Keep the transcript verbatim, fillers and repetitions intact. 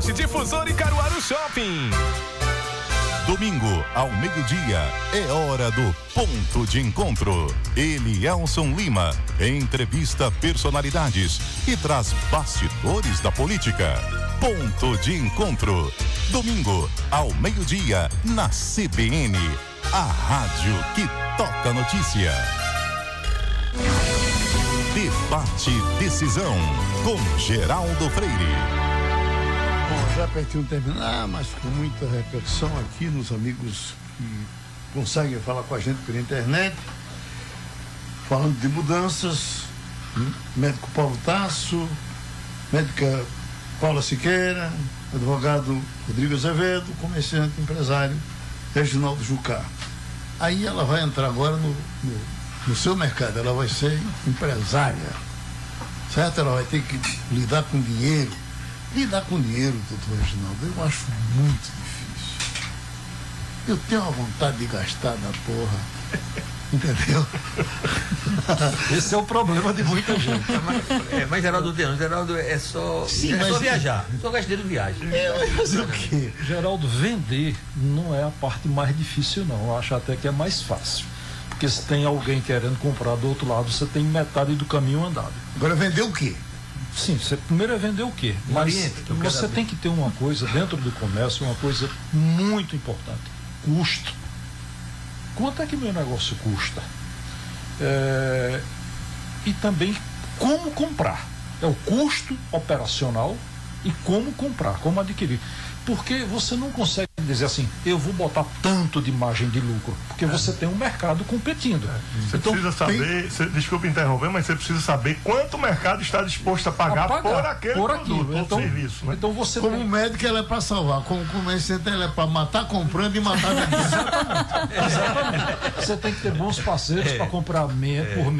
Loja Difusor e Caruaru Shopping. Domingo, ao meio-dia, é hora do Ponto de Encontro. Elielson Lima entrevista personalidades e traz bastidores da política. Ponto de Encontro. Domingo, ao meio-dia, na C B N, a rádio que toca notícia. Debate Decisão, com Geraldo Freire. Bom, já pertinho terminar, mas com muita repercussão aqui nos amigos que conseguem falar com a gente pela internet, falando de mudanças, médico Paulo Tasso, médica Paula Siqueira, advogado Rodrigo Azevedo, comerciante empresário Reginaldo Jucá. Aí ela vai entrar agora no, no, no seu mercado, ela vai ser empresária, certo? Ela vai ter que lidar com dinheiro. Lidar com dinheiro, doutor Reginaldo, eu acho muito difícil. Eu tenho uma vontade de gastar na porra. Entendeu? Esse é o problema de muita gente. Mas, é, mas Geraldo, Geraldo é só, Sim, é só mas... viajar. Só gasteiro viagem. É, fazer o quê? Geraldo, vender não é a parte mais difícil, não. Eu acho até que é mais fácil. Porque se tem alguém querendo comprar do outro lado, você tem metade do caminho andado. Agora vender o quê? Sim, você primeiro é vender o quê? Mas Oriente, você tem que ter uma coisa dentro do comércio, uma coisa muito importante: custo. Quanto é que meu negócio custa? É, e também como comprar. É o custo operacional e como comprar, como adquirir. Porque você não consegue dizer assim, eu vou botar tanto de margem de lucro, porque é. você tem um mercado competindo. É. Você então, precisa saber, tem... você, desculpa interromper, mas você precisa saber quanto o mercado está disposto a pagar, a pagar por aquele por produto, aquilo. Então, serviço. Né? Então você como tem... médico ela é para salvar, como comerciante ela é para matar comprando e matar vendendo. Exatamente. Exatamente. Você tem que ter bons parceiros é. para comprar meia, é. por